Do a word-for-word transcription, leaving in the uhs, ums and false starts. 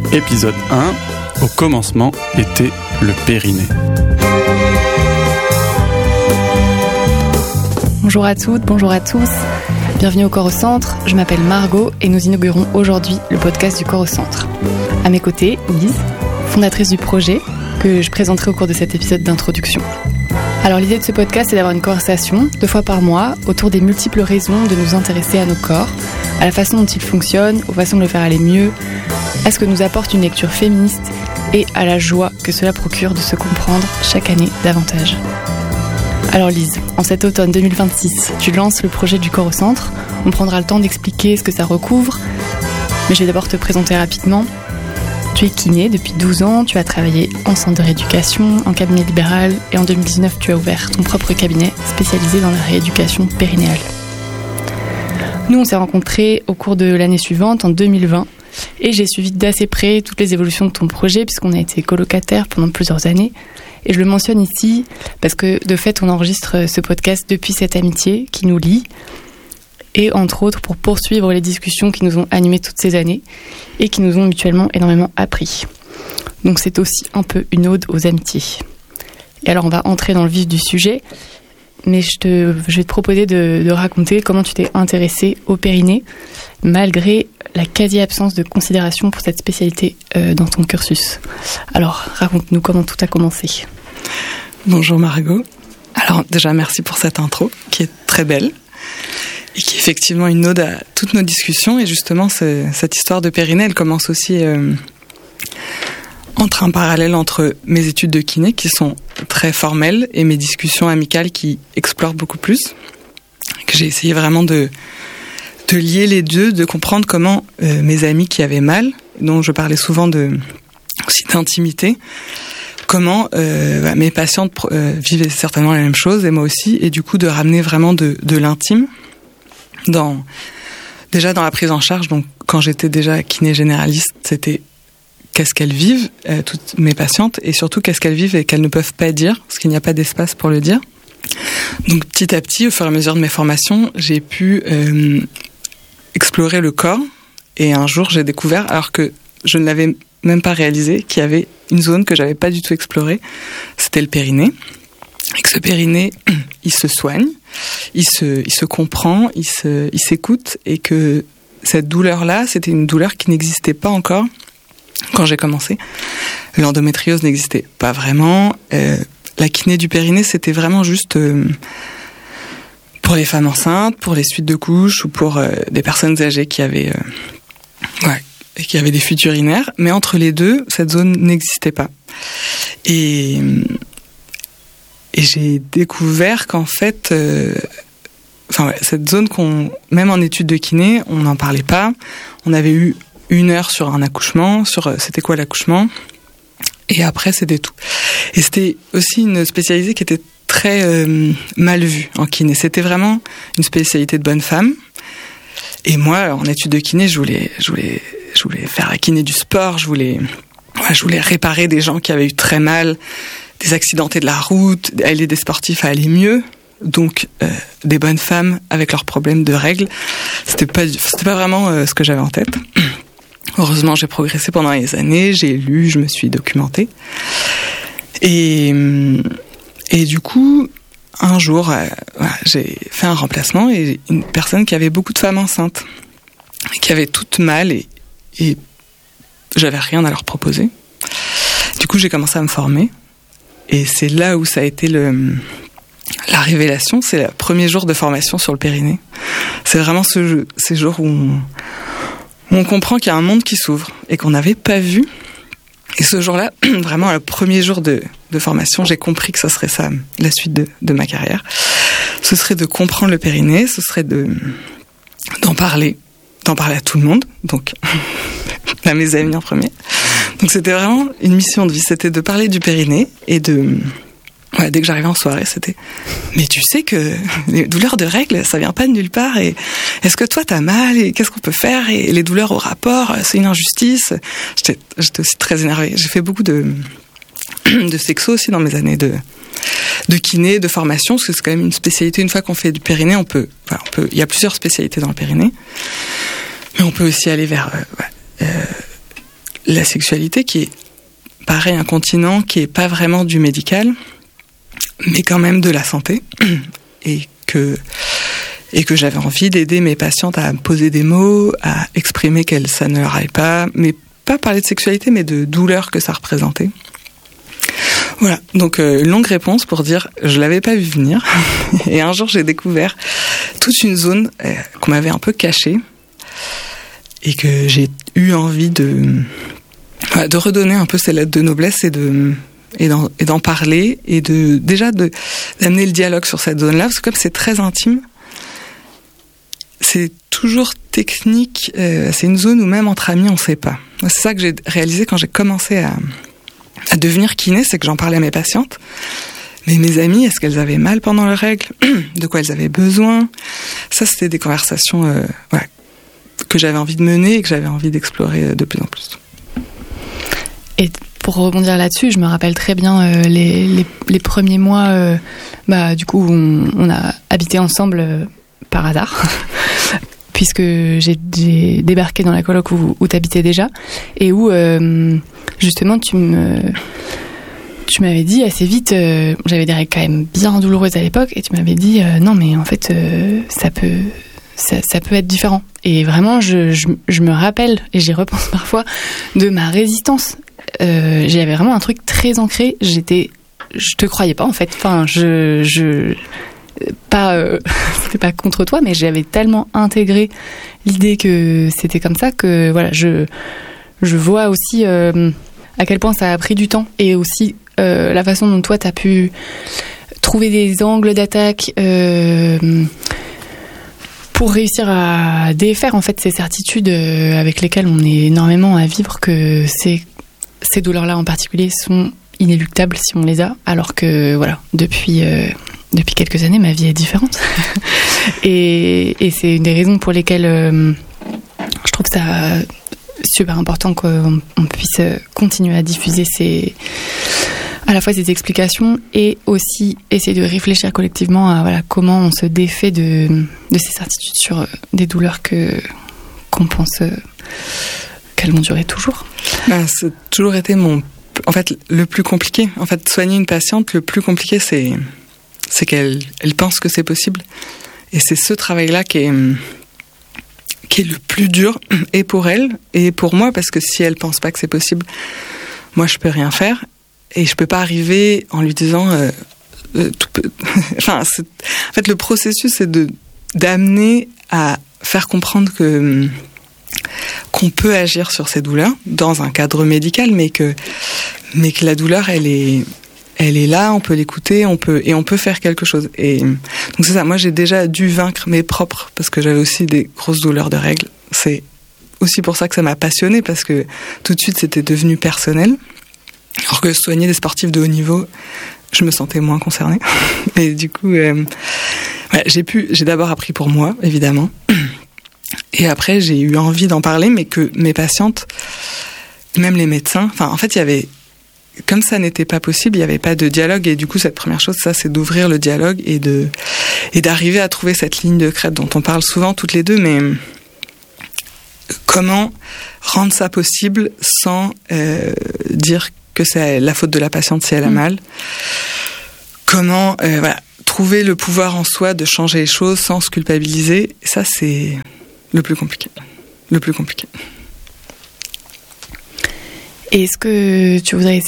Épisode un. Au commencement était le périnée. Bonjour à toutes, bonjour à tous. Bienvenue au Corps au Centre. Je m'appelle Margot et nous inaugurons aujourd'hui le podcast du Corps au Centre. À mes côtés, Lise, fondatrice du projet, que je présenterai au cours de cet épisode d'introduction. Alors l'idée de ce podcast est d'avoir une conversation, deux fois par mois, autour des multiples raisons de nous intéresser à nos corps, à la façon dont ils fonctionnent, aux façons de le faire aller mieux, à ce que nous apporte une lecture féministe et à la joie que cela procure de se comprendre chaque année davantage. Alors Lise, en cet automne deux mille vingt-six, tu lances le projet du Corps au Centre. On prendra le temps d'expliquer ce que ça recouvre, mais je vais d'abord te présenter rapidement. Tu es kiné depuis douze ans, tu as travaillé en centre de rééducation, en cabinet libéral et en deux mille dix-neuf, tu as ouvert ton propre cabinet spécialisé dans la rééducation périnéale. Nous, on s'est rencontrés au cours de l'année suivante, en deux mille vingt, et j'ai suivi d'assez près toutes les évolutions de ton projet puisqu'on a été colocataires pendant plusieurs années. Et je le mentionne ici parce que, de fait, on enregistre ce podcast depuis cette amitié qui nous lie, et entre autres pour poursuivre les discussions qui nous ont animés toutes ces années et qui nous ont mutuellement énormément appris. Donc c'est aussi un peu une ode aux amitiés. Et alors on va entrer dans le vif du sujet, mais je, te, je vais te proposer de, de raconter comment tu t'es intéressée au périnée, malgré la quasi-absence de considération pour cette spécialité euh, dans ton cursus. Alors raconte-nous comment tout a commencé. Bonjour Margot. Alors déjà merci pour cette intro qui est très belle. Et qui est effectivement une ode à toutes nos discussions. Et justement, cette histoire de périnée, elle commence aussi euh, entre un parallèle entre mes études de kiné, qui sont très formelles, et mes discussions amicales qui explorent beaucoup plus. Que j'ai essayé vraiment de, de lier les deux, de comprendre comment euh, mes amis qui avaient mal, dont je parlais souvent de, aussi d'intimité, comment euh, bah, mes patientes euh, vivaient certainement la même chose, et moi aussi, et du coup de ramener vraiment de, de l'intime, dans déjà dans la prise en charge. Donc quand j'étais déjà kiné généraliste, c'était qu'est-ce qu'elles vivent, euh, toutes mes patientes, et surtout qu'est-ce qu'elles vivent et qu'elles ne peuvent pas dire, parce qu'il n'y a pas d'espace pour le dire. Donc petit à petit, au fur et à mesure de mes formations, j'ai pu euh, explorer le corps, et un jour j'ai découvert, alors que je ne l'avais même pas réalisé, qu'il y avait une zone que j'avais pas du tout explorée, c'était le périnée. Et que ce périnée, il se soigne, il se, il se comprend, il se, il s'écoute, et que cette douleur-là, c'était une douleur qui n'existait pas encore quand j'ai commencé. L'endométriose n'existait pas vraiment. Euh, la kiné du périnée, c'était vraiment juste euh, pour les femmes enceintes, pour les suites de couches ou pour euh, des personnes âgées qui avaient, euh, ouais, qui avaient des fuites urinaires. Mais entre les deux, cette zone n'existait pas. Et Et j'ai découvert qu'en fait, euh, enfin ouais, cette zone qu'on, même en études de kiné, on n'en parlait pas. On avait eu une heure sur un accouchement, sur euh, c'était quoi l'accouchement, et après c'était tout. Et c'était aussi une spécialité qui était très euh, mal vue en kiné. C'était vraiment une spécialité de bonne femme. Et moi, en études de kiné, je voulais, je voulais, je voulais faire la kiné du sport. Je voulais, ouais, je voulais réparer des gens qui avaient eu très mal, des accidentés de la route, aider des sportifs à aller mieux. Donc, euh, des bonnes femmes avec leurs problèmes de règles. C'était pas, c'était pas vraiment euh, ce que j'avais en tête. Heureusement, j'ai progressé pendant les années. J'ai lu, je me suis documentée. Et, et du coup, un jour, euh, voilà, j'ai fait un remplacement, et une personne qui avait beaucoup de femmes enceintes, qui avaient toutes mal, et, et j'avais rien à leur proposer. Du coup, j'ai commencé à me former. Et c'est là où ça a été le, la révélation. C'est le premier jour de formation sur le périnée. C'est vraiment ce, ces jours où on, où on comprend qu'il y a un monde qui s'ouvre et qu'on n'avait pas vu. Et ce jour-là, vraiment, le premier jour de, de formation, j'ai compris que ce serait ça, la suite de, de ma carrière. Ce serait de comprendre le périnée, ce serait de, d'en parler, d'en parler à tout le monde, donc à mes amis en premier. Donc c'était vraiment une mission de vie, c'était de parler du périnée et de... Ouais, dès que j'arrivais en soirée, c'était... Mais tu sais que les douleurs de règles, ça vient pas de nulle part, et est-ce que toi t'as mal, et qu'est-ce qu'on peut faire, et les douleurs au rapport, c'est une injustice. J'étais, j'étais aussi très énervée. J'ai fait beaucoup de, de sexo aussi dans mes années de, de kiné, de formation, parce que c'est quand même une spécialité. Une fois qu'on fait du périnée, on peut... Enfin, on peut... Il y a plusieurs spécialités dans le périnée, mais on peut aussi aller vers... Euh, ouais, euh, la sexualité qui est, pareil, un continent qui est pas vraiment du médical, mais quand même de la santé, et que, et que j'avais envie d'aider mes patientes à poser des mots, à exprimer que ça ne leur aille pas, mais pas parler de sexualité, mais de douleur que ça représentait. Voilà, donc euh, une longue réponse pour dire, je l'avais pas vu venir, et un jour j'ai découvert toute une zone euh, qu'on m'avait un peu cachée, et que j'ai eu envie de, euh, de redonner un peu ces lettres de noblesse, et de et d'en, et d'en parler, et de déjà de d'amener le dialogue sur cette zone-là, parce que comme c'est très intime, c'est toujours technique, euh, c'est une zone où même entre amis on sait pas. C'est ça que j'ai réalisé quand j'ai commencé à à devenir kiné, c'est que j'en parlais à mes patientes. Mais mes amies, est-ce qu'elles avaient mal pendant leurs règles ? De quoi elles avaient besoin ? Ça, c'était des conversations euh, ouais, que j'avais envie de mener et que j'avais envie d'explorer de plus en plus. Et pour rebondir là-dessus, je me rappelle très bien euh, les, les, les premiers mois, euh, bah, du coup, on, on a habité ensemble euh, par hasard. Puisque j'ai, j'ai débarqué dans la coloc où, où t'habitais déjà, et où euh, justement tu me tu m'avais dit assez vite, euh, j'avais des règles quand même bien douloureuses à l'époque, et tu m'avais dit euh, non mais en fait euh, ça peut ça, ça peut être différent. Et vraiment je, je, je me rappelle, et j'y repense parfois, de ma résistance. Euh, j'avais vraiment un truc très ancré. J'étais, je te croyais pas en fait. Enfin je je pas euh, c'était pas contre toi, mais j'avais tellement intégré l'idée que c'était comme ça que voilà, je je vois aussi euh, à quel point ça a pris du temps, et aussi euh, la façon dont toi t'as pu trouver des angles d'attaque euh, pour réussir à défaire en fait ces certitudes euh, avec lesquelles on est énormément à vivre, que ces ces douleurs-là en particulier sont inéluctables si on les a, alors que voilà, depuis euh, Depuis quelques années, ma vie est différente. et, et c'est une des raisons pour lesquelles euh, je trouve ça super important qu'on on puisse continuer à diffuser ces, à la fois ces explications, et aussi essayer de réfléchir collectivement à voilà, comment on se défait de, de ces certitudes sur des douleurs que, qu'on pense qu'elles vont durer toujours. Ben, c'est toujours été mon... En fait, le plus compliqué. En fait, soigner une patiente, le plus compliqué, c'est... c'est qu'elle elle pense que c'est possible. Et c'est ce travail-là qui est, qui est le plus dur, et pour elle, et pour moi, parce que si elle pense pas que c'est possible, moi je peux rien faire, et je peux pas arriver en lui disant... Euh, euh, tout peut... enfin, c'est... en fait, le processus, c'est de, d'amener à faire comprendre que, qu'on peut agir sur ces douleurs, dans un cadre médical, mais que, mais que la douleur, elle est... elle est là, on peut l'écouter, on peut et on peut faire quelque chose. Et donc c'est ça. Moi, j'ai déjà dû vaincre mes propres, parce que j'avais aussi des grosses douleurs de règles. C'est aussi pour ça que ça m'a passionnée, parce que tout de suite, c'était devenu personnel. Alors que soigner des sportifs de haut niveau, je me sentais moins concernée. Et du coup, euh, ouais, j'ai pu, j'ai d'abord appris pour moi, évidemment. Et après, j'ai eu envie d'en parler, mais que mes patientes, même les médecins, enfin, en fait, il y avait comme ça n'était pas possible, il n'y avait pas de dialogue, et du coup cette première chose, ça, c'est d'ouvrir le dialogue et de et d'arriver à trouver cette ligne de crête dont on parle souvent toutes les deux, mais comment rendre ça possible sans euh, dire que c'est la faute de la patiente si elle a mal. Comment euh, voilà, trouver le pouvoir en soi de changer les choses sans se culpabiliser. Ça, c'est le plus compliqué. Le plus compliqué. Est-ce que tu voudrais essayer